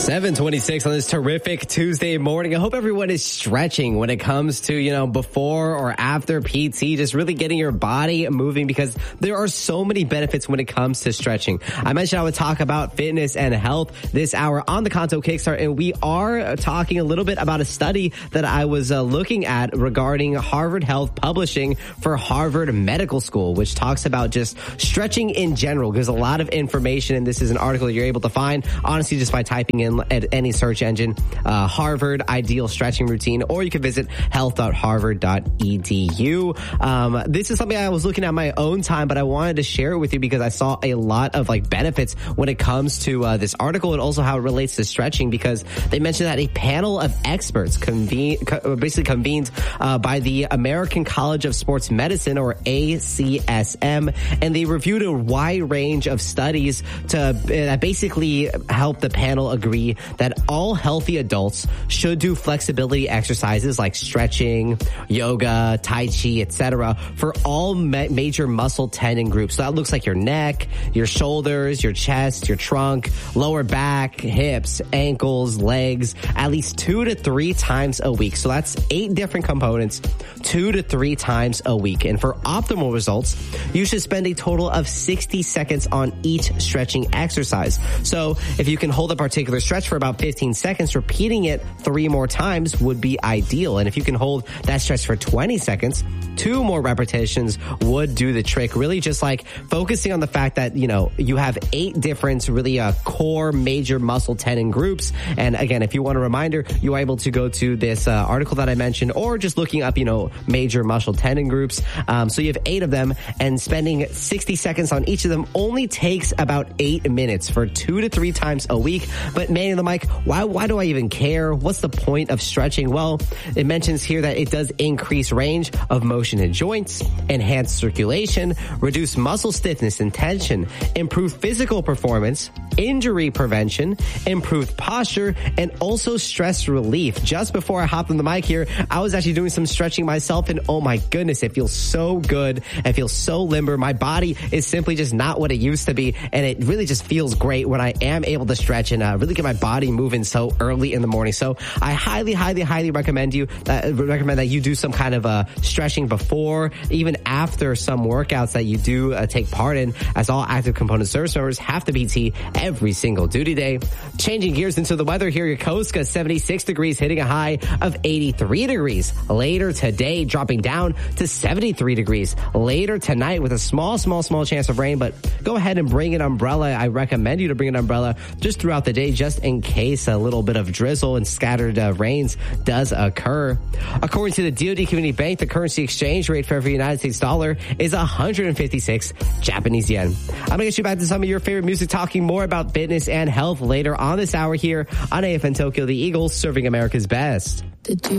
7:26 on this terrific Tuesday morning. I hope everyone is stretching when it comes to, before or after PT, just really getting your body moving because there are so many benefits when it comes to stretching. I mentioned I would talk about fitness and health this hour on the Kanto Kickstart, and we are talking a little bit about a study that I was looking at regarding Harvard Health publishing for Harvard Medical School, which talks about just stretching in general. There's a lot of information, and this is an article that you're able to find, honestly, just by typing in at any search engine, Harvard ideal stretching routine, or you can visit health.harvard.edu. This is something I was looking at my own time, but I wanted to share it with you because I saw a lot of benefits when it comes to this article and also how it relates to stretching, because they mentioned that a panel of experts basically convened by the American College of Sports Medicine, or ACSM, and they reviewed a wide range of studies to basically help the panel agree that all healthy adults should do flexibility exercises like stretching, yoga, tai chi, etc. for all major muscle tendon groups. So that looks like your neck, your shoulders, your chest, your trunk, lower back, hips, ankles, legs, at least 2 to 3 times a week. So that's 8 different components, 2 to 3 times a week. And for optimal results, you should spend a total of 60 seconds on each stretching exercise. So if you can hold a particular stretch for about 15 seconds, repeating it 3 more times would be ideal. And if you can hold that stretch for 20 seconds, 2 more repetitions would do the trick. Really just focusing on the fact that, you have 8 different really core major muscle tendon groups. And again, if you want a reminder, you are able to go to this article that I mentioned, or just looking up, major muscle tendon groups. So you have 8 of them, and spending 60 seconds on each of them only takes about 8 minutes for 2 to 3 times a week. But man in the mic, why do I even care? What's the point of stretching? Well, it mentions here that it does increase range of motion in joints, enhance circulation, reduce muscle stiffness and tension, improve physical performance, injury prevention, improve posture, and also stress relief. Just before I hopped on the mic here, I was actually doing some stretching myself, and oh my goodness, it feels so good. It feels so limber. My body is simply just not what it used to be, and it really just feels great when I am able to stretch and really get my body moving so early in the morning. So I highly, highly, highly recommend that you do some kind of stretching before, even after some workouts that you do take part in, as all active component service members have to PT every single duty day. Changing gears into the weather here, Yokosuka 76 degrees, hitting a high of 83 degrees. Later today, dropping down to 73 degrees. Later tonight with a small chance of rain, but go ahead and bring an umbrella. I recommend you to bring an umbrella just throughout the day, just in case a little bit of drizzle and scattered rains does occur. According to the DoD Community Bank, the currency exchange rate for every United States dollar is 156 Japanese yen. I'm going to get you back to some of your favorite music, talking more about fitness and health later on this hour here on AFN Tokyo, the Eagles serving America's best.